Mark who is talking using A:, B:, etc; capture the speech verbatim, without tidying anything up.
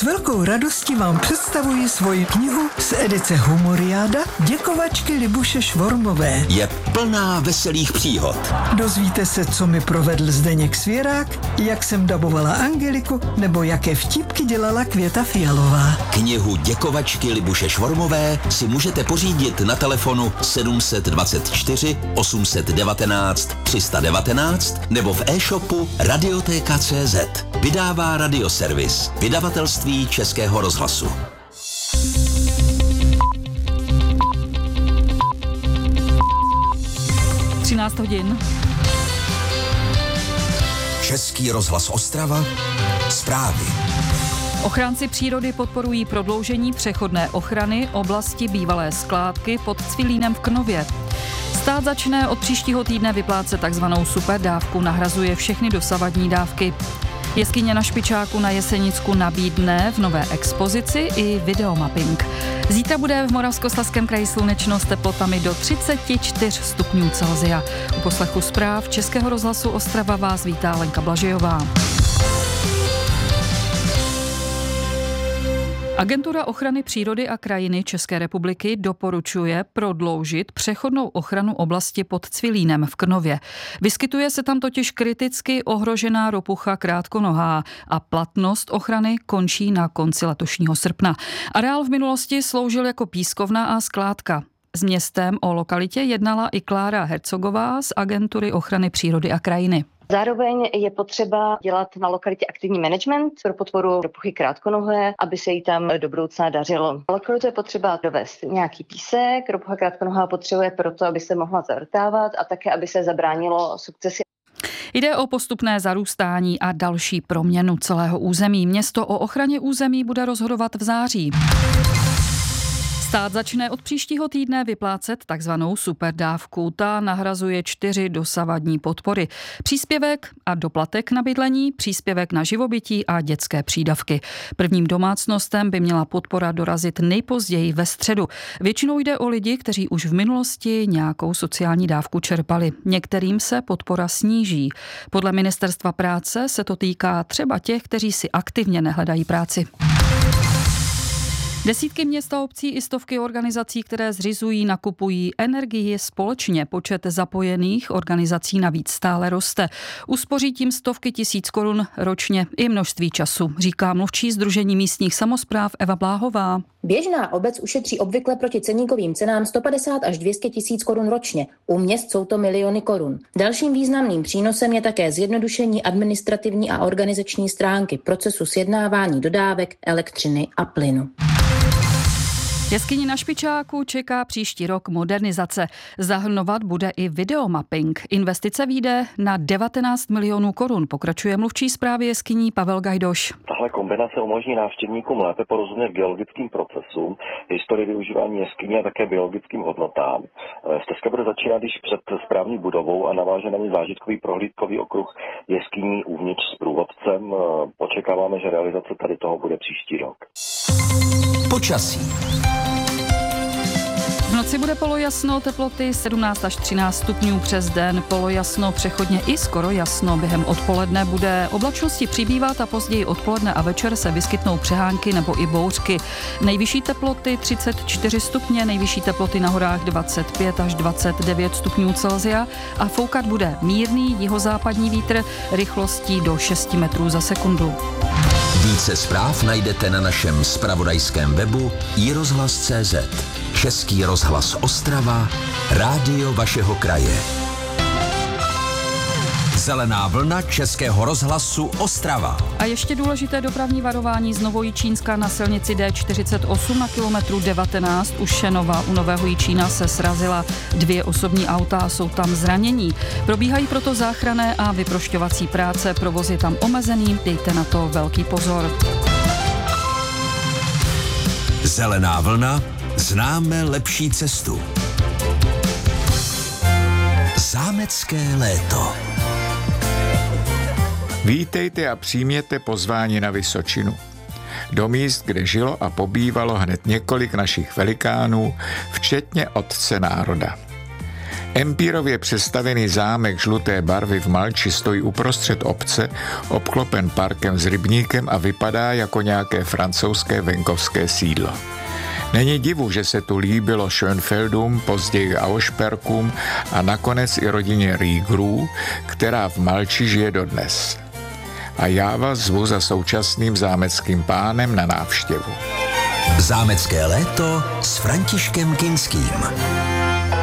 A: velkou radostí vám představuji svoji knihu z edice Humoriáda Děkovačky Libuše Švormové.
B: Je plná veselých příhod.
A: Dozvíte se, co mi provedl Zdeněk Svěrák, jak jsem dabovala Angeliku, nebo jaké vtipky dělala Květa Fialová.
B: Knihu Děkovačky Libuše Švormové si můžete pořídit na telefonu sedm dvacet čtyři osm devatenáct tři sta devatenáct nebo v e-shopu Radioteka tečka cé zet. Vydává Radioservis, vydavatelství Českého rozhlasu.
C: třináct hodin.
B: Český rozhlas Ostrava, zprávy.
C: Ochránci přírody podporují prodloužení přechodné ochrany oblasti bývalé skládky pod Cvilínem v Knově. Stát začne od příštího týdne vyplácet takzvanou superdávku, nahrazuje všechny dosavadní dávky. Jeskyně na Špičáku na Jesenicku nabídne v nové expozici i videomapping. Zítra bude v Moravskoslezském kraji slunečno s teplotami do třicet čtyři stupňů Celsia. U poslechu zpráv Českého rozhlasu Ostrava vás vítá Lenka Blažejová. Agentura ochrany přírody a krajiny České republiky doporučuje prodloužit přechodnou ochranu oblasti pod Cvilínem v Krnově. Vyskytuje se tam totiž kriticky ohrožená ropucha krátkonohá a platnost ochrany končí na konci letošního srpna. Areál v minulosti sloužil jako pískovna a skládka. S městem o lokalitě jednala i Klára Hercogová z Agentury ochrany přírody a krajiny.
D: Zároveň je potřeba dělat na lokalitě aktivní management pro podporu ropuchy krátkonohé, aby se jí tam do budoucna dařilo. Lokalitu je potřeba dovést nějaký písek, ropucha krátkonohá potřebuje proto, aby se mohla zavrtávat a také, aby se zabránilo sukcesi.
C: Jde o postupné zarůstání a další proměnu celého území. Město o ochraně území bude rozhodovat v září. Stát začne od příštího týdne vyplácet takzvanou superdávku. Ta nahrazuje čtyři dosavadní podpory. Příspěvek a doplatek na bydlení, příspěvek na živobytí a dětské přídavky. Prvním domácnostem by měla podpora dorazit nejpozději ve středu. Většinou jde o lidi, kteří už v minulosti nějakou sociální dávku čerpali. Některým se podpora sníží. Podle Ministerstva práce se to týká třeba těch, kteří si aktivně nehledají práci. Desítky měst a obcí i stovky organizací, které zřizují, nakupují energii společně. Počet zapojených organizací navíc stále roste. Uspoří tím stovky tisíc korun ročně i množství času, říká mluvčí Sdružení místních samospráv Eva Bláhová.
E: Běžná obec ušetří obvykle proti ceníkovým cenám sto padesát až dvě stě tisíc korun ročně. U měst jsou to miliony korun. Dalším významným přínosem je také zjednodušení administrativní a organizační stránky procesu sjednávání dodávek elektřiny a plynu.
C: Jeskyni na Špičáku čeká příští rok modernizace. Zahrnovat bude i videomapping. Investice vyjde na devatenáct milionů korun, pokračuje mluvčí zprávy jeskyní Pavel Gajdoš.
F: Tahle kombinace umožní návštěvníkům lépe porozumět geologickým procesům, historii využívání jeskyní a také biologickým hodnotám. Stezka bude začínat již před správní budovou a naváže na ní zážitkový prohlídkový okruh jeskyní uvnitř s průvodcem. Očekáváme, že realizace tady toho bude příští rok.
B: Počasí.
C: V noci bude polojasno, teploty sedmnáct až třináct stupňů přes den, polojasno, přechodně i skoro jasno. Během odpoledne bude oblačnosti přibývat a později odpoledne a večer se vyskytnou přehánky nebo i bouřky. Nejvyšší teploty třicet čtyři stupně, nejvyšší teploty na horách dvacet pět až dvacet devět stupňů Celsia a foukat bude mírný jihozápadní vítr rychlostí do šest metrů za sekundu.
B: Více zpráv najdete na našem zpravodajském webu i rozhlas tečka cé zet. Český rozhlas Ostrava, rádio vašeho kraje. Zelená vlna Českého rozhlasu Ostrava.
C: A ještě důležité dopravní varování z Novojičínska na silnici D čtyřicet osm na kilometru devatenáct u Šenova. U Nového Jičína se srazila dvě osobní auta a jsou tam zranění. Probíhají proto záchranné a vyprošťovací práce, provoz je tam omezený, dejte na to velký pozor.
B: Zelená vlna, známe lepší cestu. Zámecké léto.
G: Vítejte a přijměte pozvání na Vysočinu. Do míst, kde žilo a pobývalo hned několik našich velikánů, včetně otce národa. Empírově přestavený zámek žluté barvy v Malči stojí uprostřed obce, obklopen parkem s rybníkem a vypadá jako nějaké francouzské venkovské sídlo. Není divu, že se tu líbilo Schönfeldům, později Auersperkům a nakonec i rodině Riegerů, která v Malči žije dodnes. A já vás zvu za současným zámeckým pánem na návštěvu.
B: Zámecké léto s Františkem Kinským.